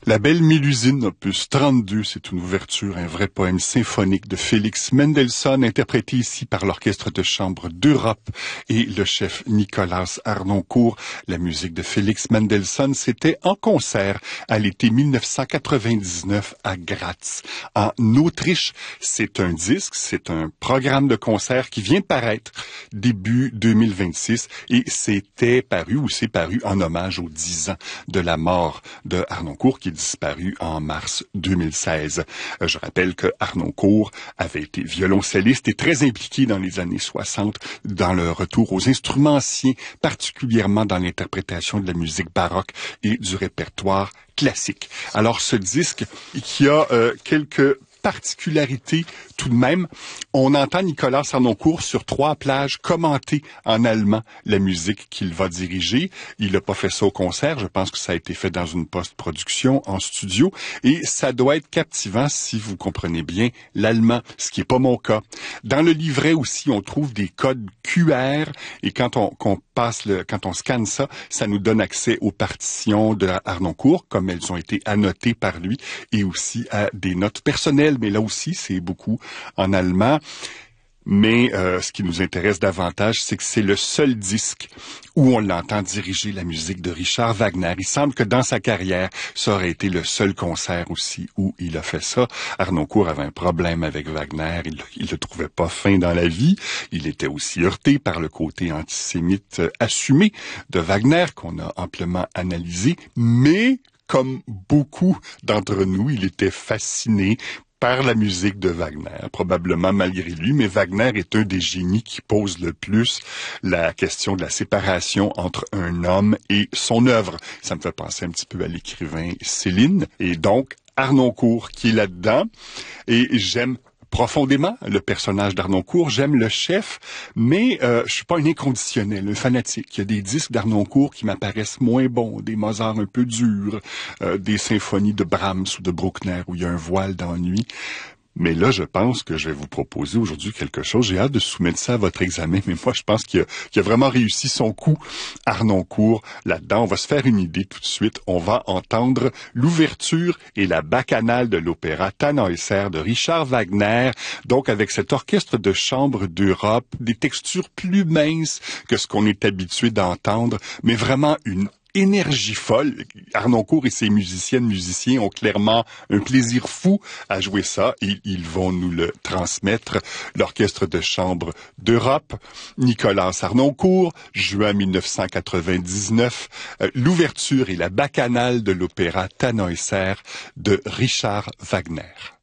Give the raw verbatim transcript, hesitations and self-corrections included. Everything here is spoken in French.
La Belle Mélusine, opus trente-deux, c'est une ouverture, un vrai poème symphonique de Félix Mendelssohn, interprété ici par l'Orchestre de chambre d'Europe et le chef Nicolas Harnoncourt. La musique de Félix Mendelssohn, c'était en concert à l'été mille neuf cent quatre-vingt-dix-neuf à Graz, en Autriche. C'est un disque, c'est un programme de concert qui vient de paraître début deux mille vingt-six et c'était paru ou c'est paru en hommage aux dix ans de la mort de Harnoncourt qui est disparu en mars deux mille seize. Je rappelle que Harnoncourt avait été violoncelliste et très impliqué dans les années soixante dans le retour aux instruments anciens, particulièrement dans l'interprétation de la musique baroque et du répertoire classique. Alors ce disque qui a euh, quelques particularité tout de même. On entend Nicolas Harnoncourt sur trois plages commenter en allemand la musique qu'il va diriger. Il n'a pas fait ça au concert. Je pense que ça a été fait dans une post-production en studio. Et ça doit être captivant si vous comprenez bien l'allemand, ce qui n'est pas mon cas. Dans le livret aussi, on trouve des codes Q R et quand on, qu'on passe le, quand on scanne ça, ça nous donne accès aux partitions de Harnoncourt, comme elles ont été annotées par lui, et aussi à des notes personnelles. Mais là aussi, c'est beaucoup en allemand. Mais euh, ce qui nous intéresse davantage, c'est que c'est le seul disque où on l'entend diriger la musique de Richard Wagner. Il semble que dans sa carrière, ça aurait été le seul concert aussi où il a fait ça. Harnoncourt avait un problème avec Wagner, il, il le trouvait pas fin dans la vie. Il était aussi heurté par le côté antisémite assumé de Wagner, qu'on a amplement analysé. Mais, comme beaucoup d'entre nous, il était fasciné par la musique de Wagner, probablement malgré lui, mais Wagner est un des génies qui pose le plus la question de la séparation entre un homme et son œuvre. Ça me fait penser un petit peu à l'écrivain Céline, et donc Harnoncourt qui est là-dedans, et j'aime profondément le personnage d'Harnoncourt, j'aime le chef, mais euh, je suis pas un inconditionnel, un fanatique. Il y a des disques d'Harnoncourt qui m'apparaissent moins bons, des Mozart un peu durs, euh, des symphonies de Brahms ou de Bruckner où il y a un voile d'ennui. Mais là, je pense que je vais vous proposer aujourd'hui quelque chose. J'ai hâte de soumettre ça à votre examen, mais moi, je pense qu'il a, qu'il a vraiment réussi son coup, Harnoncourt, là-dedans. On va se faire une idée tout de suite. On va entendre l'ouverture et la bacchanale de l'opéra Tannhäuser de Richard Wagner, donc avec cet orchestre de chambre d'Europe, des textures plus minces que ce qu'on est habitué d'entendre, mais vraiment une énergie folle. Harnoncourt et ses musiciennes, musiciens ont clairement un plaisir fou à jouer ça et ils vont nous le transmettre. L'Orchestre de chambre d'Europe, Nicolas Harnoncourt, juin mille neuf cent quatre-vingt-dix-neuf, euh, l'ouverture et la bacchanale de l'opéra Tannhäuser de Richard Wagner.